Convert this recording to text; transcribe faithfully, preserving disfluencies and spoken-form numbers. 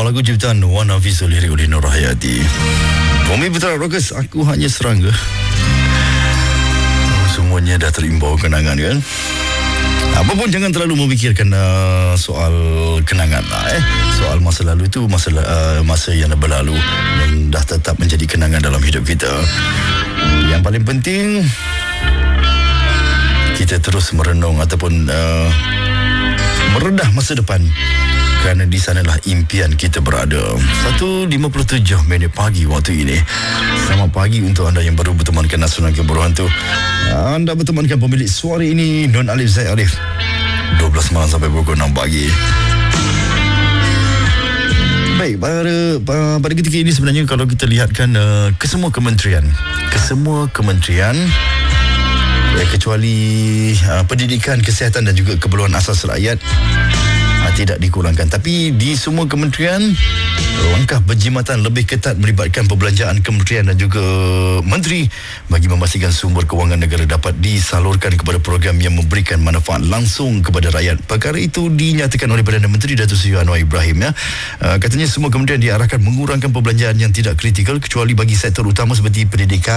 Sebuah lagu ciptaan Wan Hafiz, lirik oleh Nur Hayati. Bumi Putra Rockers, aku hanya serangga. Oh, semuanya dah terimbau kenangan kan. Apapun jangan terlalu memikirkan uh, soal kenangan lah, eh. Soal masa lalu itu masa, uh, masa yang dah berlalu dan dah tetap menjadi kenangan dalam hidup kita. Yang paling penting, kita terus merenung ataupun uh, meredah masa depan, kerana di sanalah impian kita berada. satu lima puluh tujuh minit pagi waktu ini. Selamat pagi untuk anda yang baru bertemankan Nasional Keburuhan tu. Anda bertemankan pemilik suara ini, Nun Alif Zaid Alif. dua belas malam sampai pukul enam pagi. Baik, pada, pada ketika ini sebenarnya kalau kita lihatkan uh, kesemua kementerian, kesemua kementerian ya, kecuali uh, pendidikan, kesihatan dan juga keperluan asas rakyat uh, tidak dikurangkan. Tapi di semua kementerian, langkah berjimatan lebih ketat melibatkan perbelanjaan kementerian dan juga menteri bagi memastikan sumber kewangan negara dapat disalurkan kepada program yang memberikan manfaat langsung kepada rakyat. Perkara itu dinyatakan oleh Perdana Menteri Datuk Seri Anwar Ibrahim. Ya. Uh, katanya semua kementerian diarahkan mengurangkan perbelanjaan yang tidak kritikal kecuali bagi sektor utama seperti pendidikan,